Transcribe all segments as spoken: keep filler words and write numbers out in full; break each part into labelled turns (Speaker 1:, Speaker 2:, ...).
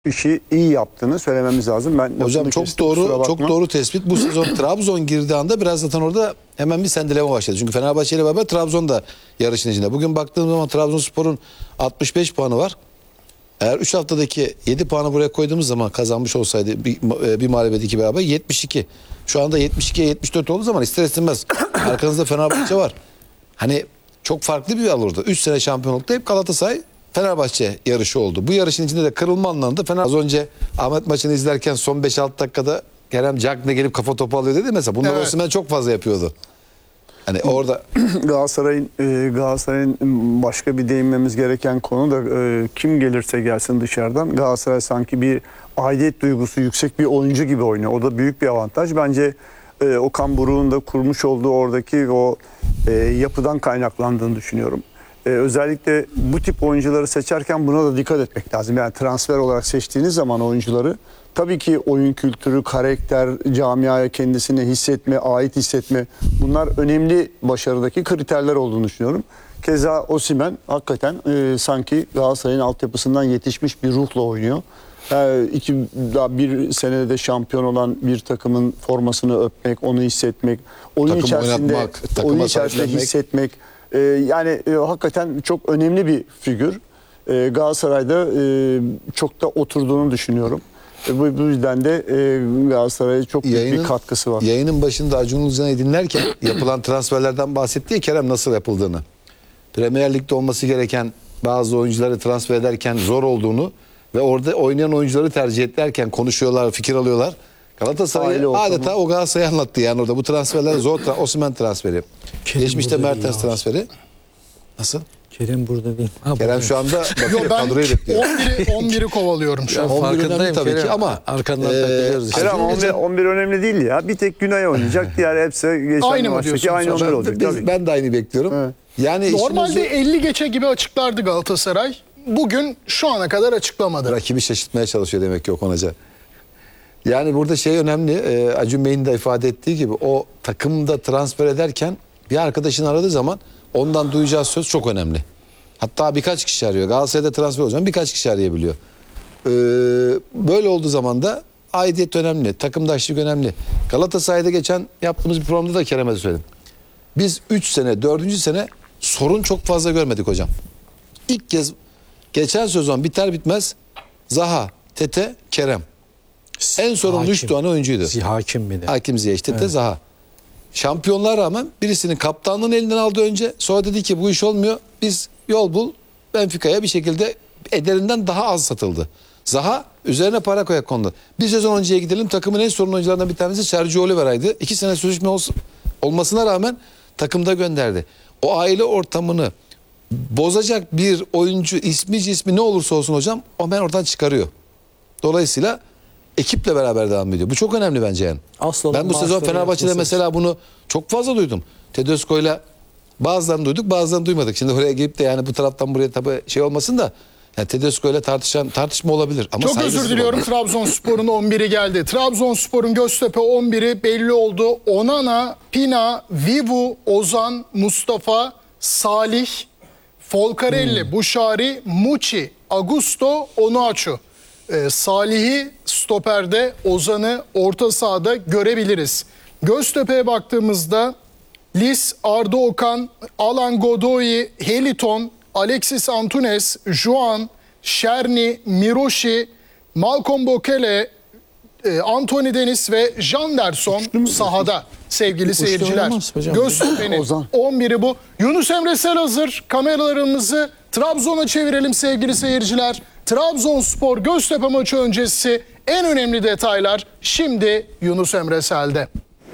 Speaker 1: işi iyi yaptığını söylememiz lazım. Ben
Speaker 2: Hocam çok
Speaker 1: kestim,
Speaker 2: doğru çok doğru tespit. Bu sezon Trabzon girdiği anda biraz zaten orada hemen bir sendeleme başladı. Çünkü Fenerbahçe ile beraber Trabzon da yarışın içinde. Bugün baktığım zaman Trabzonspor'un altmış beş puanı var. Eğer üç haftadaki yedi puanı buraya koyduğumuz zaman kazanmış olsaydı bir, bir mağlubiyet iki beraber yetmiş iki. Şu anda yetmiş ikiye yetmiş dört olduğu zaman ister istemez arkanızda Fenerbahçe var. Hani çok farklı bir yol orada. üç sene şampiyonlukta hep Galatasaray Fenerbahçe yarışı oldu. Bu yarışın içinde de kırılma anlamında Fener az önce Ahmet maçını izlerken son beş altı dakikada Kerem Cagney gelip kafa topu alıyor dedi mesela. Bunlar evet. Osimhen çok fazla yapıyordu. Hani orada
Speaker 1: Galatasaray'ın Galatasaray'ın başka bir değinmemiz gereken konu da kim gelirse gelsin dışarıdan Galatasaray sanki bir aidiyet duygusu yüksek bir oyuncu gibi oynuyor. O da büyük bir avantaj. Bence Okan Buruk'un da kurmuş olduğu oradaki o yapıdan kaynaklandığını düşünüyorum. Ee, özellikle bu tip oyuncuları seçerken buna da dikkat etmek lazım. Yani transfer olarak seçtiğiniz zaman oyuncuları tabii ki oyun kültürü, karakter, camiaya kendisini hissetme, ait hissetme bunlar önemli başarıdaki kriterler olduğunu düşünüyorum. Keza Osimhen hakikaten e, sanki Galatasaray'ın altyapısından yetişmiş bir ruhla oynuyor. Yani iki, daha bir senede de şampiyon olan bir takımın formasını öpmek, onu hissetmek, oyun
Speaker 2: takım
Speaker 1: içerisinde,
Speaker 2: oynatmak,
Speaker 1: oyun içerisinde hissetmek. Ee, yani e, hakikaten çok önemli bir figür. Ee, Galatasaray'da e, çok da oturduğunu düşünüyorum. E, bu, bu yüzden de e, Galatasaray'a çok büyük yayının, bir katkısı var.
Speaker 2: Yayının başında Acun Ilıcalı'yı dinlerken yapılan transferlerden bahsetti ya Kerem nasıl yapıldığını. Premier Lig'de olması gereken bazı oyuncuları transfer ederken zor olduğunu ve orada oynayan oyuncuları tercih ederken konuşuyorlar, fikir alıyorlar. Galatasaray adeta o Galatasaray'ı anlattı yani orada bu transferler zor. Osimhen transferi.
Speaker 3: Kerem
Speaker 2: Geçmişte Mertens transferi. Nasıl?
Speaker 3: Kerem burada değil. Ha,
Speaker 2: Kerem
Speaker 3: burada.
Speaker 2: şu anda
Speaker 4: Yo, ben
Speaker 2: kadroyu bekliyor.
Speaker 4: on biri kovalıyorum şu an.
Speaker 3: Farkındayım
Speaker 2: tabii
Speaker 3: Kerem.
Speaker 2: ki ama
Speaker 3: arkandan
Speaker 2: e,
Speaker 3: takılıyoruz.
Speaker 1: Kerem on bir, on bir önemli değil ya. Bir tek Günay oynayacak. Diğer hepsi geçen
Speaker 4: Aynı mı
Speaker 1: maçtaki
Speaker 4: diyorsunuz?
Speaker 1: aynı onlar olacak.
Speaker 2: Biz,
Speaker 1: Tabii.
Speaker 2: ben de aynı bekliyorum.
Speaker 1: Evet.
Speaker 2: Yani
Speaker 4: Normalde
Speaker 2: işimizi,
Speaker 4: elli geçe gibi açıklardı Galatasaray. Bugün şu ana kadar açıklamadı.
Speaker 2: rakibi şaşırtmaya çalışıyor demek ki Okan Hoca. Yani burada şey önemli. E, Acun Bey'in de ifade ettiği gibi o takımda transfer ederken bir arkadaşını aradığı zaman ondan duyacağı söz çok önemli. Hatta birkaç kişi arıyor. Galatasaray'da transfer olacağım birkaç kişi arayabiliyor. Ee, böyle olduğu zaman da aidiyet önemli. Takımdaşlık önemli. Galatasaray'da geçen yaptığımız bir programda da Kerem'e söyledim. Biz üç sene, dördüncü sene sorun çok fazla görmedik hocam. İlk kez geçen sezon biter bitmez Zaha, Tete, Kerem. En sorunlu üç tane oyuncuydu.
Speaker 3: Hakim bir de.
Speaker 2: Hakim Ziyech, Tete, evet. Zaha. Şampiyonlar rağmen birisinin kaptanlığını elinden aldı önce. Sonra dedi ki bu iş olmuyor. Biz yol bul. Benfica'ya bir şekilde ederinden daha az satıldı. Zaha üzerine para koyarak kondu. Bir sezon önceye gidelim. Takımın en sorunlu oyuncularından bir tanesi Sergio Oliveira'ydı. İki sene sözleşme olsun, olmasına rağmen takımda gönderdi. O aile ortamını bozacak bir oyuncu ismi cismi ne olursa olsun hocam o hemen oradan çıkarıyor. Dolayısıyla ekiple beraber devam ediyor. Bu çok önemli bence yani.
Speaker 3: Asla
Speaker 2: ben bu sezon Fenerbahçe'de mesela bunu çok fazla duydum. Tedesco'yla bazılarını duyduk bazılarını duymadık. Şimdi oraya gelip de yani bu taraftan buraya tabii şey olmasın da yani Tedesco'yla tartışan tartışma olabilir. Ama
Speaker 4: çok özür diliyorum olabilir. Trabzonspor'un on biri geldi. Trabzonspor'un Göztepe on biri belli oldu. Onana, Pina, Vivu, Ozan, Mustafa, Salih, Folcarelli, hmm. Buşari, Muçi, Augusto, Onuachu. Ee, Salih'i stoperde, Ozan'ı orta sahada görebiliriz. Göztepe'ye baktığımızda Lis, Arda Okan, Alan Godoy, Heliton, Alexis Antunes, Juan, Şerni, Miroshi, Malcolm Bokele, e, Anthony Dennis ve Janderson sahada sevgili Uçlu seyirciler. Göztepe'nin on biri bu. Yunus Emre Selazır, kameralarımızı Trabzon'a çevirelim sevgili seyirciler. Trabzonspor Göztepe maçı öncesi en önemli detaylar şimdi Yunus Emre Sel'de.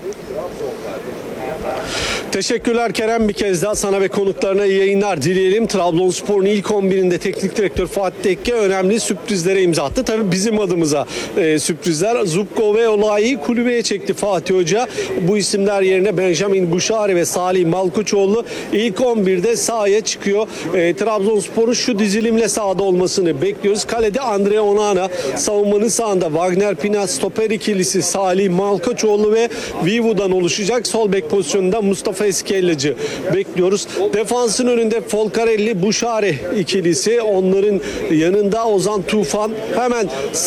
Speaker 5: Teşekkürler Kerem, bir kez daha sana ve konuklarına iyi yayınlar dileyelim. Trabzonspor'un ilk on birinde teknik direktör Fatih Tekke önemli sürprizlere imza attı. Tabii bizim adımıza e, sürprizler. Zubko ve Olayi'yi kulübeye çekti Fatih Hoca. Bu isimler yerine Benjamin Buşari ve Salih Malkoçoğlu ilk on birde sahaya çıkıyor. E, Trabzonspor'un şu dizilimle sahada olmasını bekliyoruz. Kalede Andre Onana, savunmanın sağında Wagner Pina, stoper ikilisi Salih Malkoçoğlu ve Vivu'dan oluşacak. Sol bek pozisyonunda Mustafa Mustafa Eskellacı bekliyoruz. Defansın önünde Folcarelli, Buşari ikilisi. Onların yanında Ozan Tufan. Hemen